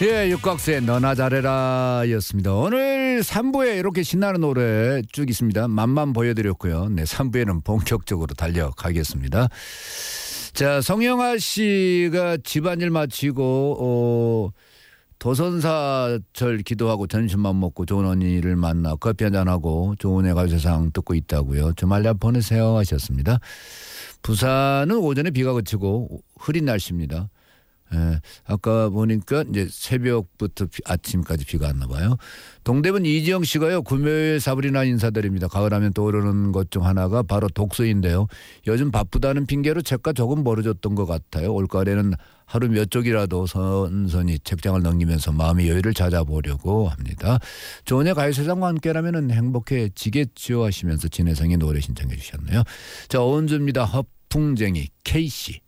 예, 육각수의 너나 잘해라 였습니다. 오늘 3부에 이렇게 신나는 노래 쭉 있습니다. 맛만 보여드렸고요. 네, 3부에는 본격적으로 달려가겠습니다. 자, 성영아 씨가 집안일 마치고 도선사절 기도하고 점심만 먹고 좋은 언니를 만나 커피 한잔하고 좋은 애가 세상 듣고 있다고요. 주말 잘 보내세요 하셨습니다. 부산은 오전에 비가 그치고 흐린 날씨입니다. 예, 아까 보니까 이제 새벽부터 아침까지 비가 왔나 봐요. 동대문 이지영 씨가요. 금요일 사브리나 인사드립니다. 가을하면 떠오르는 것 중 하나가 바로 독서인데요. 요즘 바쁘다는 핑계로 책가 조금 멀어졌던 것 같아요. 올가을에는 하루 몇 쪽이라도 선선히 책장을 넘기면서 마음의 여유를 찾아보려고 합니다. 조은의 가요세상과 함께라면 행복해지겠지요 하시면서 진혜성이 노래 신청해 주셨네요. 자, 오은주입니다. 허풍쟁이 K씨.